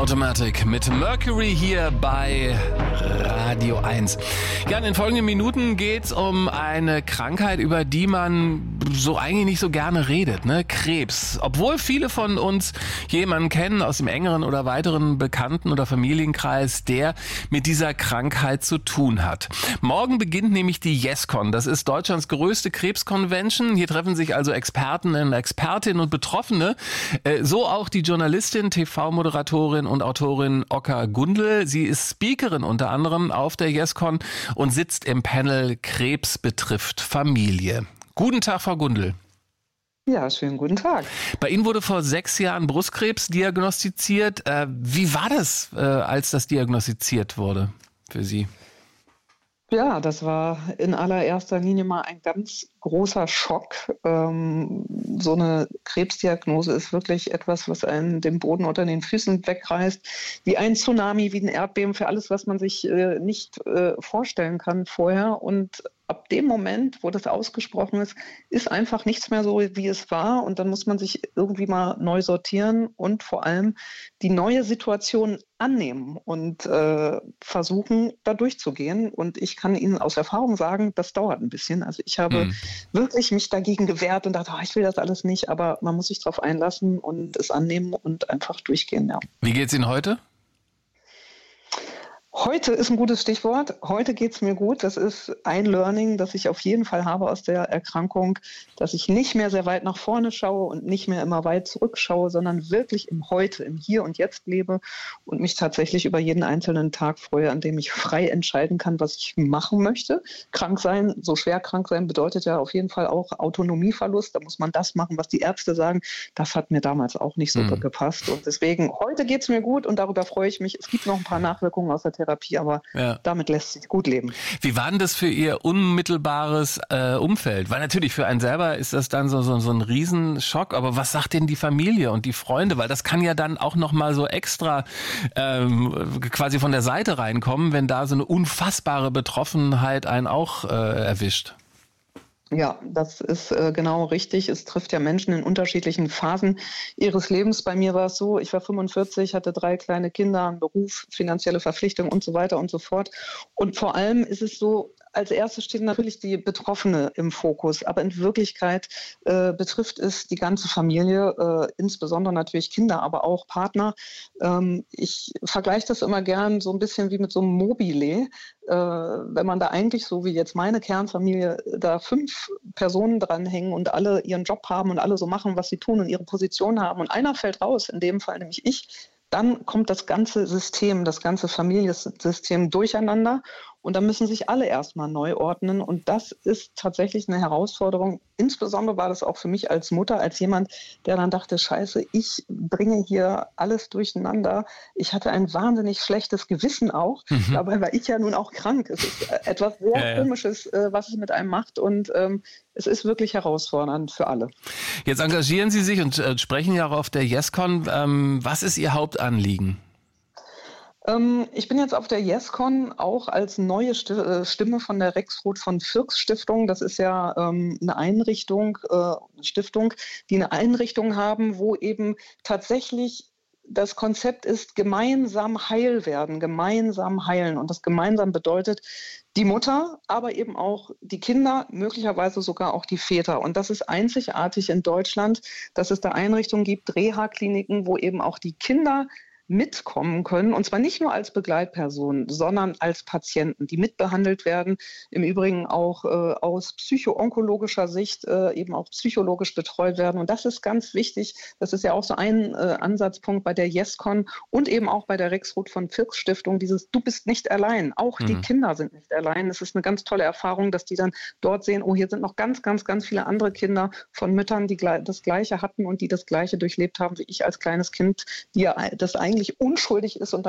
Automatic mit Mercury hier bei Radio 1. Ja, in den folgenden Minuten geht's um eine Krankheit, über die man so eigentlich nicht so gerne redet, ne? Krebs. Obwohl viele von uns jemanden kennen aus dem engeren oder weiteren Bekannten- oder Familienkreis, der mit dieser Krankheit zu tun hat. Morgen beginnt nämlich die YesCon. Das ist Deutschlands größte Krebsconvention. Hier treffen sich also Experten, Expertinnen und Betroffene. So auch die Journalistin, TV-Moderatorin und Autorin Oka Gundel. Sie ist Speakerin unter anderem auf der YesCon und sitzt im Panel Krebs betrifft Familie. Guten Tag, Frau Gundel. Ja, schönen guten Tag. Bei Ihnen wurde vor 6 Jahren Brustkrebs diagnostiziert. Wie war das, als das diagnostiziert wurde für Sie? Ja, das war in allererster Linie mal ein ganz großer Schock. So eine Krebsdiagnose ist wirklich etwas, was einen den Boden unter den Füßen wegreißt, wie ein Tsunami, wie ein Erdbeben, für alles, was man sich nicht vorstellen kann vorher. Und ab dem Moment, wo das ausgesprochen ist einfach nichts mehr so, wie es war. Und dann muss man sich irgendwie mal neu sortieren und vor allem die neue Situation annehmen und versuchen, da durchzugehen. Und ich kann Ihnen aus Erfahrung sagen, das dauert ein bisschen. Also ich habe wirklich mich dagegen gewehrt und dachte, ich will das alles nicht. Aber man muss sich darauf einlassen und es annehmen und einfach durchgehen. Ja. Wie geht's Ihnen heute? Heute ist ein gutes Stichwort. Heute geht es mir gut. Das ist ein Learning, das ich auf jeden Fall habe aus der Erkrankung, dass ich nicht mehr sehr weit nach vorne schaue und nicht mehr immer weit zurückschaue, sondern wirklich im Heute, im Hier und Jetzt lebe und mich tatsächlich über jeden einzelnen Tag freue, an dem ich frei entscheiden kann, was ich machen möchte. Krank sein, so schwer krank sein, bedeutet ja auf jeden Fall auch Autonomieverlust. Da muss man das machen, was die Ärzte sagen. Das hat mir damals auch nicht so gepasst. Und deswegen, heute geht es mir gut und darüber freue ich mich. Es gibt noch ein paar Nachwirkungen aus der Therapie, aber damit lässt sich gut leben. Wie war denn das für Ihr unmittelbares Umfeld? Weil natürlich für einen selber ist das dann so ein Riesenschock, aber was sagt denn die Familie und die Freunde? Weil das kann ja dann auch nochmal so extra quasi von der Seite reinkommen, wenn da so eine unfassbare Betroffenheit einen auch erwischt. Ja, das ist genau richtig. Es trifft ja Menschen in unterschiedlichen Phasen ihres Lebens. Bei mir war es so, ich war 45, hatte 3 kleine Kinder, einen Beruf, finanzielle Verpflichtungen und so weiter und so fort. Und vor allem ist es so, als erstes steht natürlich die Betroffene im Fokus, aber in Wirklichkeit betrifft es die ganze Familie, insbesondere natürlich Kinder, aber auch Partner. Ich vergleiche das immer gern so ein bisschen wie mit so einem Mobile. Wenn man da eigentlich, so wie jetzt meine Kernfamilie, da 5 Personen dranhängen und alle ihren Job haben und alle so machen, was sie tun und ihre Position haben und einer fällt raus, in dem Fall nämlich ich, dann kommt das ganze System, das ganze Familiensystem durcheinander und da müssen sich alle erstmal neu ordnen und das ist tatsächlich eine Herausforderung. Insbesondere war das auch für mich als Mutter, als jemand, der dann dachte, Scheiße, ich bringe hier alles durcheinander. Ich hatte ein wahnsinnig schlechtes Gewissen auch, dabei war ich ja nun auch krank. Es ist etwas sehr Komisches, was es mit einem macht und es ist wirklich herausfordernd für alle. Jetzt engagieren Sie sich und sprechen ja auch auf der YesCon. Was ist Ihr Hauptanliegen? Ich bin jetzt auf der YesCon auch als neue Stimme von der Rexroth von Fircks Stiftung. Das ist ja eine Einrichtung, Stiftung, die eine Einrichtung haben, wo eben tatsächlich das Konzept ist, gemeinsam heil werden, gemeinsam heilen. Und das gemeinsam bedeutet die Mutter, aber eben auch die Kinder, möglicherweise sogar auch die Väter. Und das ist einzigartig in Deutschland, dass es da Einrichtungen gibt, Reha-Kliniken, wo eben auch die Kinder mitkommen können, und zwar nicht nur als Begleitpersonen, sondern als Patienten, die mitbehandelt werden, im Übrigen auch aus psycho-onkologischer Sicht eben auch psychologisch betreut werden. Und das ist ganz wichtig. Das ist ja auch so ein Ansatzpunkt bei der YesCon und eben auch bei der Rexroth von Fircks Stiftung, dieses Du bist nicht allein. Auch die Kinder sind nicht allein. Es ist eine ganz tolle Erfahrung, dass die dann dort sehen, oh, hier sind noch ganz, ganz, ganz viele andere Kinder von Müttern, die das Gleiche hatten und die das Gleiche durchlebt haben wie ich als kleines Kind, die ja das eigentlich unschuldig ist und